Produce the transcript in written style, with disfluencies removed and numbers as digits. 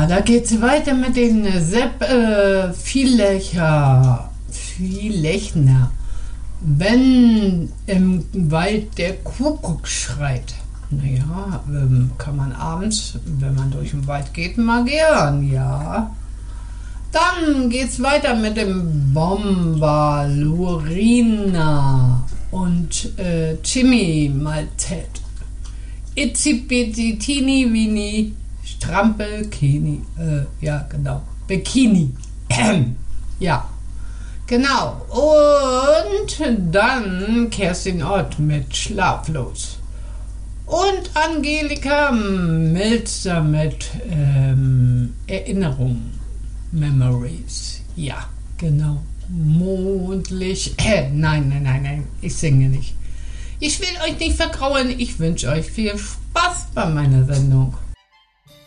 da geht's weiter mit den Sepp Viellechner. Wenn im Wald der Kuckuck schreit. Naja, kann man abends, wenn man durch den Wald geht, mal gern, ja. Dann geht's weiter mit dem Bomber Lurina und Jimmy Maltet. Itzi Bitsi Tini Wini Strampelkini. Ja, genau. Bikini. Ja, genau. Und dann Kerstin Ott mit Schlaflos. Und Angelika Milzer mit Erinnerung. Memories. Ja, genau. Mondlicht. Nein. Ich singe nicht. Ich will euch nicht vergrauen. Ich wünsche euch viel Spaß bei meiner Sendung.